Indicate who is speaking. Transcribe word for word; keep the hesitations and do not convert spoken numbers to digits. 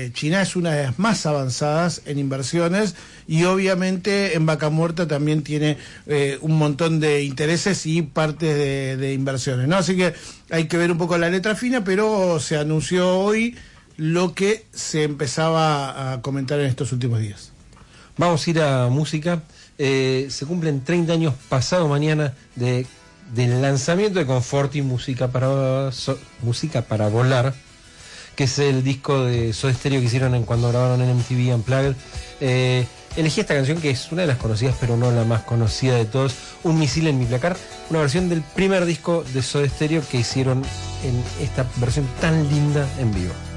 Speaker 1: eh, China es una de las más avanzadas en inversiones y obviamente en Vaca Muerta también tiene eh, un montón de intereses y partes de, de inversiones, ¿no? Así que hay que ver un poco la letra fina, pero se anunció hoy lo que se empezaba a comentar en estos últimos días.
Speaker 2: Vamos a ir a música. Eh, se cumplen treinta años pasado mañana de, del lanzamiento de Conforti, música para, so, música para volar, que es el disco de Soda Stereo que hicieron en, cuando grabaron en M T V Unplugged. Eh, elegí esta canción que es una de las conocidas, pero no la más conocida de todos, Un misil en mi placar, una versión del primer disco de Soda Stereo que hicieron en esta versión tan linda en vivo.